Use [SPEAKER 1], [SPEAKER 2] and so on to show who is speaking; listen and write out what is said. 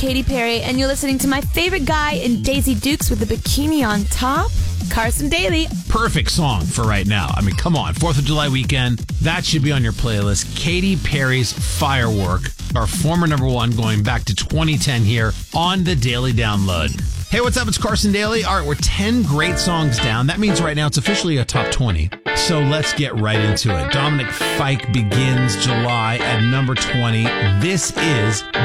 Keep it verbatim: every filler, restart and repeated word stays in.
[SPEAKER 1] Katy Perry, and you're listening to my favorite guy in Daisy Dukes with the bikini on top, Carson Daly.
[SPEAKER 2] Perfect song for right now. I mean, come on. fourth of July weekend. That should be on your playlist. Katy Perry's Firework, our former number one going back to twenty ten here on the Daily Download. Hey, what's up? It's Carson Daly. All right, we're ten great songs down. That means right now it's officially a top twenty. So let's get right into it. Dominic Fike begins July at number twenty. This is